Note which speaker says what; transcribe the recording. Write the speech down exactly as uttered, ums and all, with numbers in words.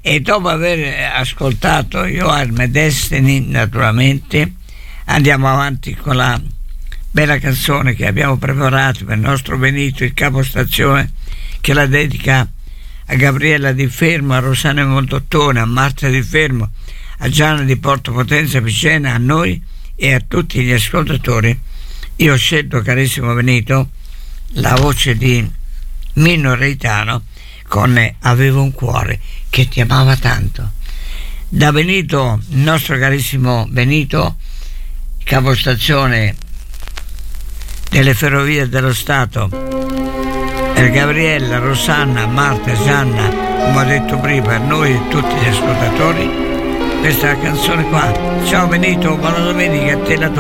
Speaker 1: E dopo aver ascoltato You Are My Destiny, naturalmente andiamo avanti con la bella canzone che abbiamo preparato per il nostro Benito, il capostazione, che la dedica a Gabriella Di Fermo, a Rosanna Montottone, a Marta Di Fermo, a Gianna di Porto Potenza Picena, a noi e a tutti gli ascoltatori. Io ho scelto, carissimo Benito, la voce di Mino Reitano con Avevo un cuore che ti amava tanto. Da Benito, il nostro carissimo Benito, capostazione delle Ferrovie dello Stato, per Gabriella, Rosanna, Marta, Gianna, come ho detto prima, per noi e tutti gli ascoltatori, questa è la canzone qua. Ciao Benito, buona domenica a te, la tua